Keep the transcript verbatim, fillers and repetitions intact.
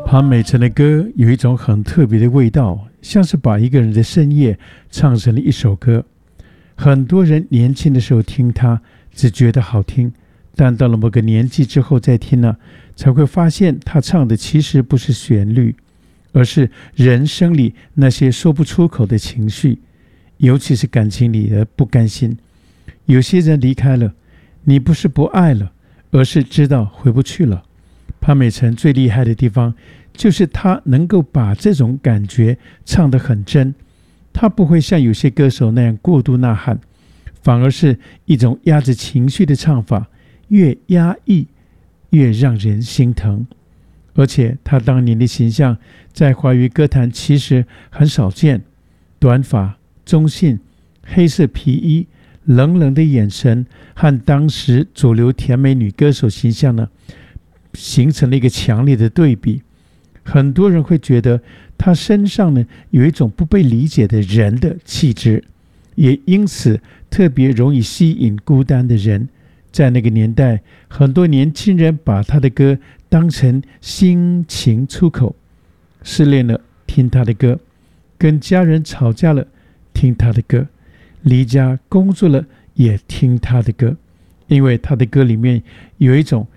潘美辰的歌有一种很特别的味道，像是把一个人的深夜唱成了一首歌。很多人年轻的时候听他只觉得好听，但到了某个年纪之后再听呢，才会发现他唱的其实不是旋律，而是人生里那些说不出口的情绪，尤其是感情里的不甘心。有些人离开了，你不是不爱了，而是知道回不去了。潘美辰最厉害的地方就是他能够把这种感觉唱得很真，他不会像有些歌手那样过度呐喊，反而是一种压着情绪的唱法，越压抑越让人心疼。而且他当年的形象在华语歌坛其实很少见，短发、中性、黑色皮衣、冷冷的眼神，和当时主流甜美女歌手形象呢，形成了一个强烈的对比。很多人会觉得他身上呢有一种不被理解的人的气质，也因此特别容易吸引孤单的人。在那个年代，很多年轻人把他的歌当成心情出口，失恋了听他的歌，跟家人吵架了听他的歌，离家工作了也听他的歌，因为他的歌里面有一种